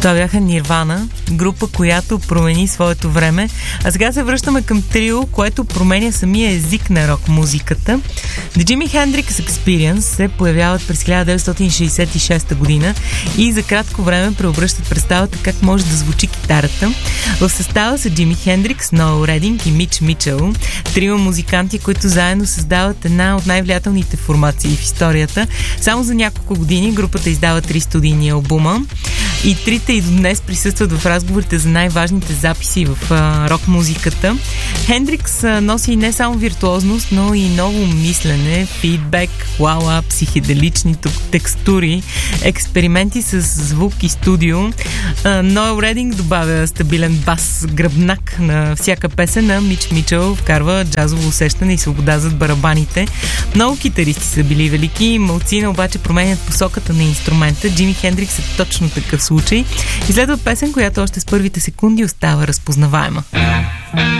Това бяха Нирвана, група, която промени своето време. А сега се връщаме към трио, което променя самия език на рок-музиката. The Jimi Hendrix Experience се появяват през 1966 година и за кратко време преобръщат представата как може да звучи китарата. В състава са Джими Хендрикс, Ноел Рединг и Мич Мичел. Трио музиканти, които заедно създават една от най-влиятелните формации в историята. Само за няколко години групата издава 3 студийни албума и трите и до днес присъстват в разговорите за най-важните записи в рок-музиката. Хендрикс носи не само виртуозност, но и ново мислене, фидбек, вау-ап, психоделични текстури, експерименти с звук и студио. Ноел Рединг добавя стабилен бас, гръбнак на всяка песен, а Мич Мичел вкарва джазово усещане и свобода зад барабаните. Много китаристи са били велики, малцина обаче променят посоката на инструмента. Джими Хендрикс е точно такъв случай. И следва песен, която още с първите секунди остава разпознаваема.